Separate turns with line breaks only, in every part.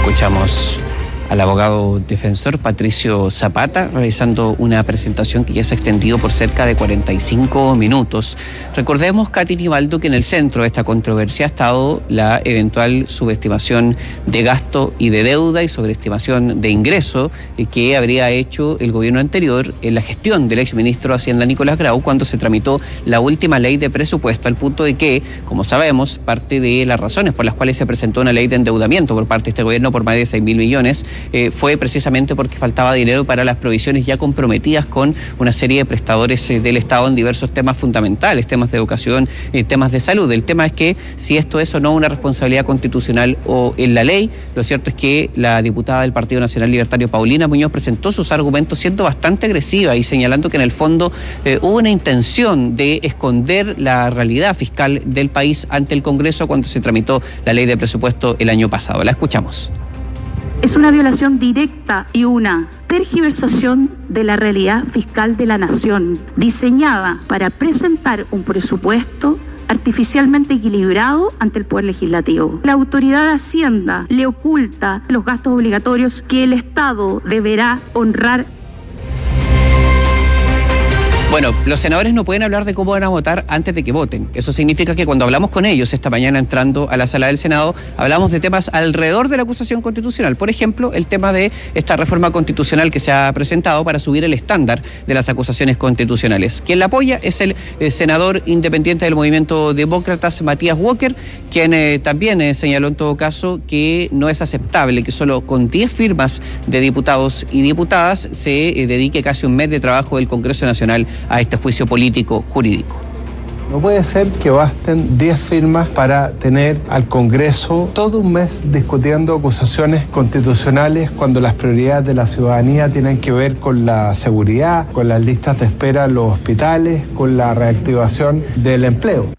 Escuchamos al abogado defensor Patricio Zapata realizando una presentación que ya se ha extendido por cerca de 45 minutos. Recordemos, Katy Nivaldo, que en el centro de esta controversia ha estado la eventual subestimación de gasto y de deuda y sobreestimación de ingreso que habría hecho el gobierno anterior en la gestión del exministro de Hacienda Nicolás Grau cuando se tramitó la última ley de presupuesto, al punto de que, como sabemos, parte de las razones por las cuales se presentó una ley de endeudamiento por parte de este gobierno por más de 6.000 millones fue precisamente porque faltaba dinero para las provisiones ya comprometidas con una serie de prestadores del Estado en diversos temas fundamentales, temas de educación, temas de salud. El tema es que si esto es o no una responsabilidad constitucional o en la ley, lo cierto es que la diputada del Partido Nacional Libertario, Paulina Muñoz, presentó sus argumentos siendo bastante agresiva y señalando que en el fondo hubo una intención de esconder la realidad fiscal del país ante el Congreso cuando se tramitó la ley de presupuesto el año pasado. La escuchamos.
Es una violación directa y una tergiversación de la realidad fiscal de la nación, diseñada para presentar un presupuesto artificialmente equilibrado ante el Poder Legislativo. La autoridad de Hacienda le oculta los gastos obligatorios que el Estado deberá honrar.
Bueno, los senadores no pueden hablar de cómo van a votar antes de que voten. Eso significa que cuando hablamos con ellos esta mañana entrando a la sala del Senado, hablamos de temas alrededor de la acusación constitucional. Por ejemplo, el tema de esta reforma constitucional que se ha presentado para subir el estándar de las acusaciones constitucionales. Quien la apoya es el senador independiente del Movimiento Demócratas, Matías Walker, quien también señaló en todo caso que no es aceptable que solo con 10 firmas de diputados y diputadas se dedique casi un mes de trabajo del Congreso Nacional a este juicio político jurídico.
No puede ser que basten 10 firmas para tener al Congreso todo un mes discutiendo acusaciones constitucionales cuando las prioridades de la ciudadanía tienen que ver con la seguridad, con las listas de espera en los hospitales, con la reactivación del empleo.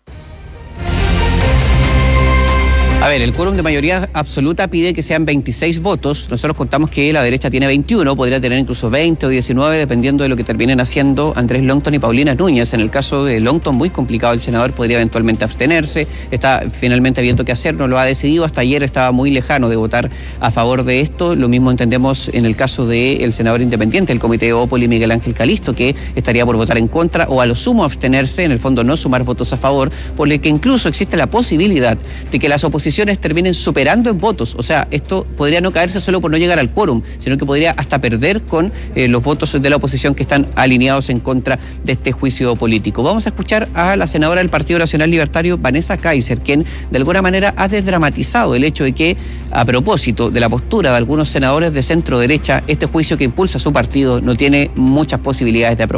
A ver, el quórum de mayoría absoluta pide que sean 26 votos. Nosotros contamos que la derecha tiene 21, podría tener incluso 20 o 19, dependiendo de lo que terminen haciendo Andrés Longton y Paulina Núñez. En el caso de Longton, muy complicado, el senador podría eventualmente abstenerse. Está finalmente viendo qué hacer, no lo ha decidido. Hasta ayer estaba muy lejano de votar a favor de esto. Lo mismo entendemos en el caso del senador independiente del Comité de Opoli, Miguel Ángel Calisto, que estaría por votar en contra o a lo sumo abstenerse, en el fondo no sumar votos a favor, por lo que incluso existe la posibilidad de que las oposiciones terminen superando en votos. O sea, esto podría no caerse solo por no llegar al quórum, sino que podría hasta perder con los votos de la oposición que están alineados en contra de este juicio político. Vamos a escuchar a la senadora del Partido Nacional Libertario, Vanessa Kaiser, quien de alguna manera ha desdramatizado el hecho de que, a propósito de la postura de algunos senadores de centro derecha, este juicio que impulsa su partido no tiene muchas posibilidades de aprobación.